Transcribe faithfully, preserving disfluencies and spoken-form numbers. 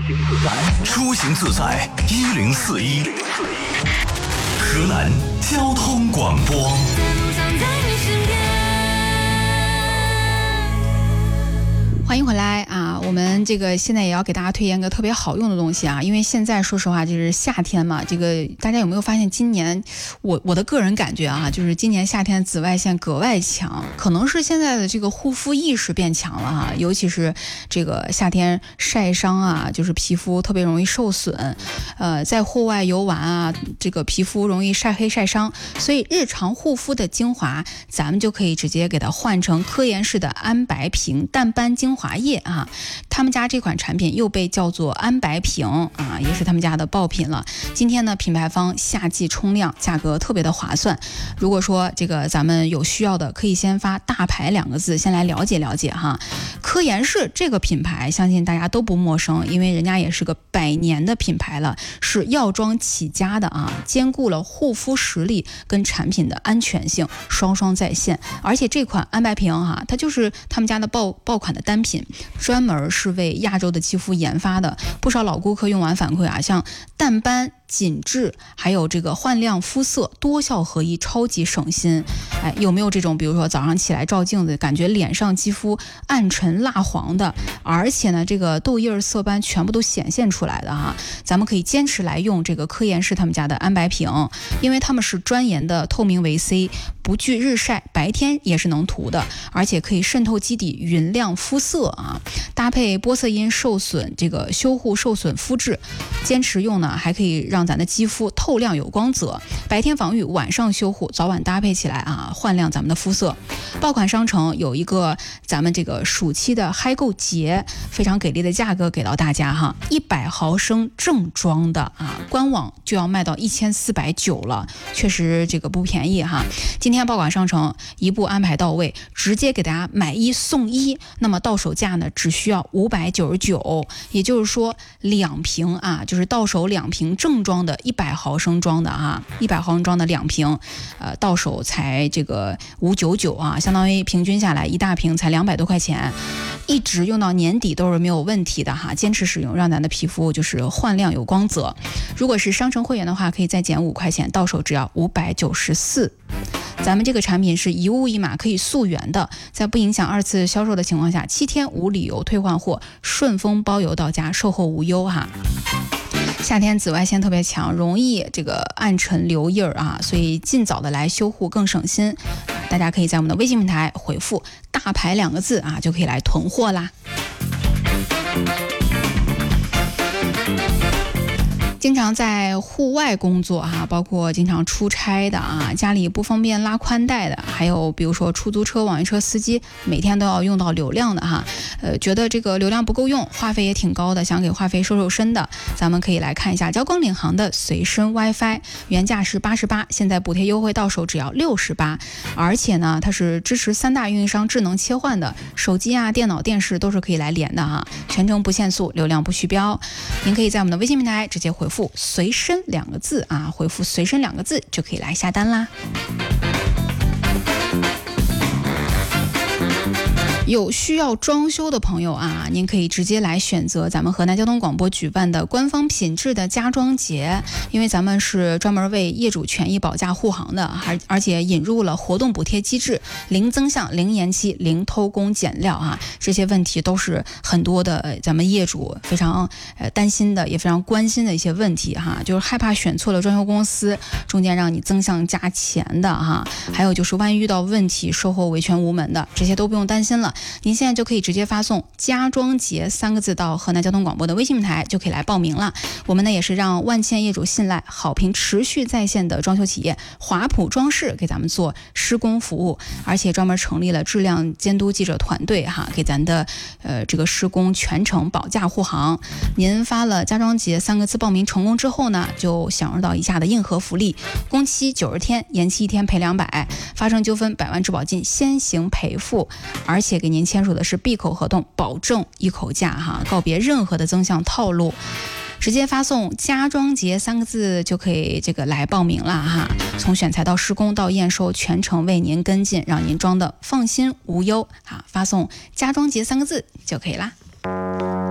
出行自在一零四一，河南交通广播。 欢迎回来啊！我们这个现在也要给大家推荐个特别好用的东西啊，因为现在说实话就是夏天嘛，这个大家有没有发现今年我我的个人感觉啊，就是今年夏天紫外线格外强，可能是现在的这个护肤意识变强了哈，尤其是这个夏天晒伤啊，就是皮肤特别容易受损，呃，在户外游玩啊，这个皮肤容易晒黑晒伤，所以日常护肤的精华，咱们就可以直接给它换成科颜氏的安白瓶淡斑精华液啊，他们家这款产品又被叫做安白瓶啊，也是他们家的爆品了。今天呢，品牌方夏季冲量，价格特别的划算。如果说这个咱们有需要的，可以先发大牌两个字，先来了解了解哈。科颜氏这个品牌，相信大家都不陌生，因为人家也是个百年的品牌了，是药妆起家的啊，兼顾了护肤实力跟产品的安全性双双在线。而且这款安白瓶哈，它就是他们家的爆爆款的单品。专门是为亚洲的肌肤研发的，不少老顾客用完反馈啊，像淡斑、紧致，还有这个焕亮肤色，多效合一，超级省心。哎，有没有这种，比如说早上起来照镜子，感觉脸上肌肤暗沉蜡黄的，而且呢，这个痘印色斑全部都显现出来的哈？咱们可以坚持来用这个科颜氏他们家的安白瓶，因为他们是专研的透明维 C， 不惧日晒，白天也是能涂的，而且可以渗透基底，匀亮肤色啊。搭配玻色因受损，这个修护受损肤质，坚持用呢，还可以让咱的肌肤透亮有光泽，白天防御，晚上修护，早晚搭配起来啊，焕亮咱们的肤色。爆款商城有一个咱们这个暑期的嗨购节，非常给力的价格给到大家哈，一百毫升正装的啊，官网就要卖到一千四百九了，确实这个不便宜哈。今天爆款商城一步安排到位，直接给大家买一送一，那么到手价呢只需要五百九十九，也就是说两瓶啊，就是到手两瓶正装的一百毫升装的啊，一百毫升装的两瓶，呃，到手才这个五百九十九啊，相当于平均下来一大瓶才两百多块钱，一直用到年底都是没有问题的哈，坚持使用，让咱的皮肤就是焕亮有光泽。如果是商城会员的话，可以再减五块钱，到手只要五百九十四。咱们这个产品是一物一码，可以溯源的，在不影响二次销售的情况下，七天无理由退换货，顺丰包邮到家，售后无忧哈。夏天紫外线特别强，容易这个暗沉留印啊，所以尽早的来修护更省心。大家可以在我们的微信平台回复大牌两个字啊，就可以来囤货啦。经常在户外工作哈、啊，包括经常出差的啊，家里不方便拉宽带的，还有比如说出租车、网约车司机，每天都要用到流量的哈，呃，觉得这个流量不够用，话费也挺高的，想给话费收收身的，咱们可以来看一下交光领航的随身 WiFi， 原价是八十八，现在补贴优惠到手只要六十八，而且呢，它是支持三大运营商智能切换的，手机啊、电脑、电视都是可以来连的哈，全程不限速，流量不虚标。您可以在我们的微信平台直接回复随身两个字啊，回复随身两个字就可以来下单啦。有需要装修的朋友啊，您可以直接来选择咱们河南交通广播举办的官方品质的家装节，因为咱们是专门为业主权益保驾护航的，而而且引入了活动补贴机制，零增项、零延期、零偷工减料啊，这些问题都是很多的咱们业主非常呃担心的，也非常关心的一些问题哈，就是害怕选错了装修公司，中间让你增项加钱的哈，还有就是万一遇到问题，售后维权无门的，这些都不用担心了。您现在就可以直接发送家装节三个字到河南交通广播的微信平台，就可以来报名了。我们呢也是让万千业主信赖、好评持续在线的装修企业华普装饰给咱们做施工服务，而且专门成立了质量监督记者团队哈，给咱的呃这个施工全程保驾护航。您发了家装节三个字报名成功之后呢，就享受到以下的硬核福利：工期九十天，延期一天赔两百，发生纠纷百万质保金先行赔付，而且给您签署的是闭口合同，保证一口价哈，告别任何的增项套路。直接发送家装节三个字就可以这个来报名了哈，从选材到施工到验收全程为您跟进，让您装的放心无忧哈，发送家装节三个字就可以啦。